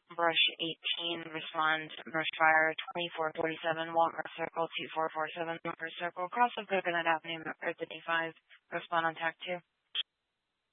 Brush 18, respond Mershfire 2447, Walmart Circle 2447, Walmart Circle, cross of Coconut Avenue, Medford 5, respond on TAC 2.